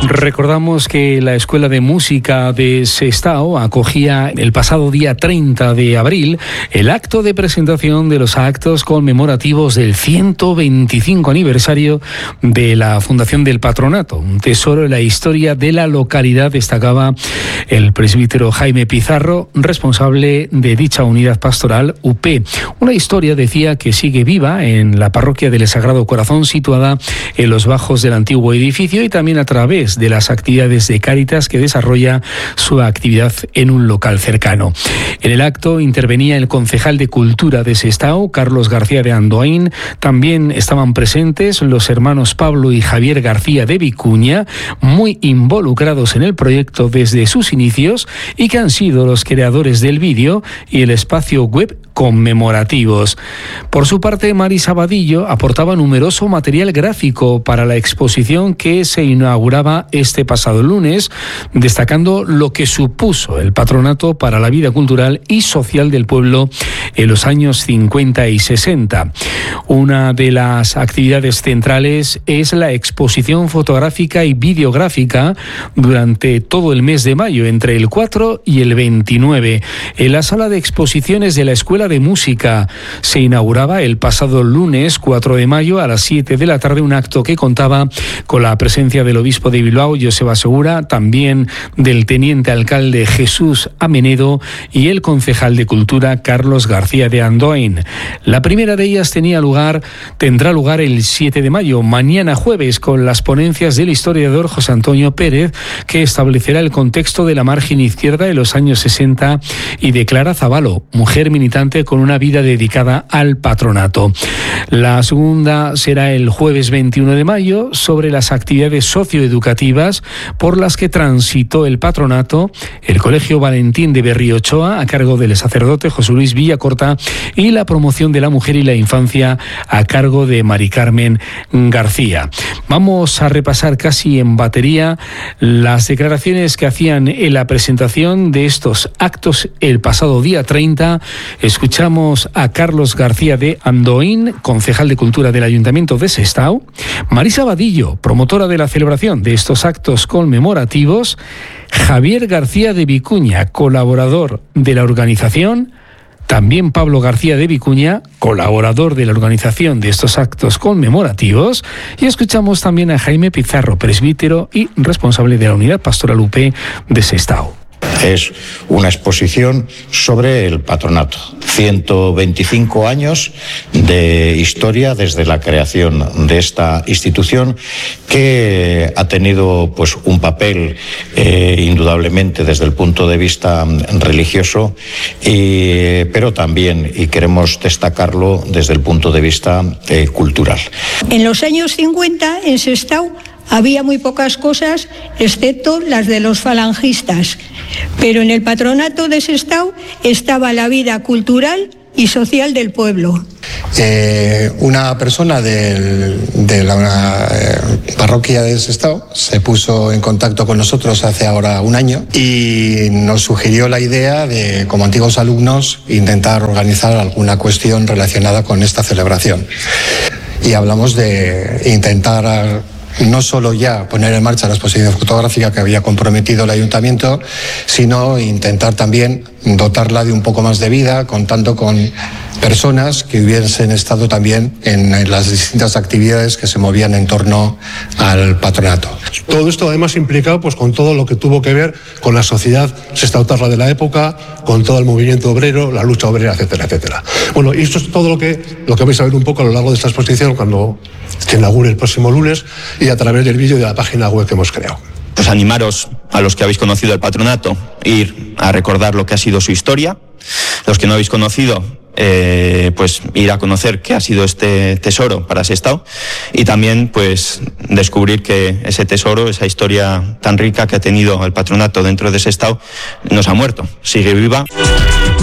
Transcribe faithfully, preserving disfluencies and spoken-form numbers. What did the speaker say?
Recordamos que la Escuela de Música de Sestao acogía el pasado día treinta de abril el acto de presentación de los actos conmemorativos del ciento veinticinco aniversario de la fundación del patronato. Un tesoro en la historia de la localidad, destacaba el presbítero Jaime Pizarro, responsable de dicha unidad pastoral U P. Una historia, decía, que sigue viva en la parroquia del Sagrado Corazón, situada en los bajos del antiguo edificio, y también a través de las actividades de Cáritas que desarrolla su actividad en un local cercano. En el acto intervenía el concejal de Cultura de Sestao, Carlos García de Andoain. También estaban presentes los hermanos Pablo y Javier García de Vicuña, muy involucrados en el proyecto desde sus inicios y que han sido los creadores del vídeo y el espacio web conmemorativos. Por su parte, Marisa Vadillo aportaba numeroso material gráfico para la exposición que se inauguraba este pasado lunes, destacando lo que supuso el patronato para la vida cultural y social del pueblo en los años cincuenta y sesenta. Una de las actividades centrales es la exposición fotográfica y videográfica durante todo el mes de mayo, entre el cuatro y el veintinueve. En la sala de exposiciones de la Escuela de Música se inauguraba el pasado lunes cuatro de mayo a las siete de la tarde un acto que contaba con la presencia del obispo de Bilbao, Joseba Segura, también del teniente alcalde Jesús Amenedo y el concejal de Cultura Carlos García de Andoain. La primera de ellas tenía lugar, tendrá lugar el siete de mayo, mañana jueves, con las ponencias del historiador José Antonio Pérez, que establecerá el contexto de la margen izquierda de los años sesenta, y de Clara Zavalo, mujer militante con una vida dedicada al patronato. La segunda será el jueves veintiuno de mayo, sobre las actividades socioeducativas por las que transitó el patronato, el Colegio Valentín de Berriochoa, a cargo del sacerdote José Luis Villacorta, y la promoción de la mujer y la infancia, a cargo de Mari Carmen García. Vamos a repasar casi en batería las declaraciones que hacían en la presentación de estos actos el pasado día treinta. Escuchamos a Carlos García de Andoain, concejal de Cultura del Ayuntamiento de Sestao, Marisa Vadillo, promotora de la celebración de estos actos conmemorativos, Javier García de Vicuña, colaborador de la organización, también Pablo García de Vicuña, colaborador de la organización de estos actos conmemorativos, y escuchamos también a Jaime Pizarro, presbítero y responsable de la unidad pastoral U P de Sestao. Es una exposición sobre el patronato. ciento veinticinco años de historia desde la creación de esta institución, que ha tenido pues un papel eh, indudablemente desde el punto de vista religioso, y, pero también, y queremos destacarlo, desde el punto de vista eh, cultural. En los años cincuenta, en Sestao, había muy pocas cosas, excepto las de los falangistas. Pero en el patronato de Sestao estaba la vida cultural y social del pueblo. Eh, una persona del, de la eh, parroquia de Sestao se puso en contacto con nosotros hace ahora un año y nos sugirió la idea de, como antiguos alumnos, intentar organizar alguna cuestión relacionada con esta celebración. Y hablamos de intentar no solo ya poner en marcha la exposición fotográfica que había comprometido el ayuntamiento, sino intentar también dotarla de un poco más de vida, contando con personas que hubiesen estado también en, en las distintas actividades que se movían en torno al patronato. Todo esto además implicado pues con todo lo que tuvo que ver con la sociedad sestautarra de la época, con todo el movimiento obrero, la lucha obrera, etcétera, etcétera. Bueno, y esto es todo lo que, lo que vais a ver un poco a lo largo de esta exposición cuando se inaugure el próximo lunes, y a través del vídeo de la página web que hemos creado. Pues animaros, a los que habéis conocido el patronato, ir a recordar lo que ha sido su historia. Los que no habéis conocido, eh, pues ir a conocer qué ha sido este tesoro para Sestao, y también pues descubrir que ese tesoro, esa historia tan rica que ha tenido el patronato dentro de Sestao, no se ha muerto, sigue viva.